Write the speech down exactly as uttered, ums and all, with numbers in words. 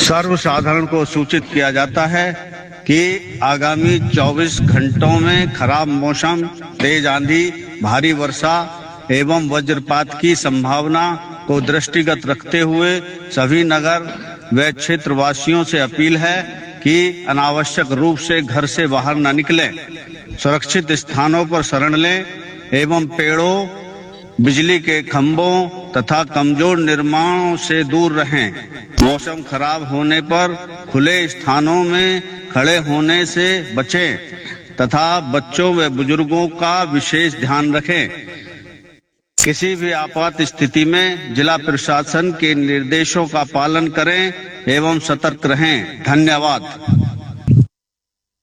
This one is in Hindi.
सर्वसाधारण को सूचित किया जाता है कि आगामी चौबीस घंटों में खराब मौसम, तेज आंधी, भारी वर्षा एवं वज्रपात की संभावना को दृष्टिगत रखते हुए सभी नगर व क्षेत्रवासियों से अपील है कि अनावश्यक रूप से घर से बाहर न निकलें, सुरक्षित स्थानों पर शरण लें एवं पेड़ों, बिजली के खंभों तथा कमजोर निर्माणों से दूर रहें। मौसम खराब होने पर खुले स्थानों में खड़े होने से बचें तथा बच्चों व बुजुर्गों का विशेष ध्यान रखें। किसी भी आपात स्थिति में जिला प्रशासन के निर्देशों का पालन करें एवं सतर्क रहें। धन्यवाद।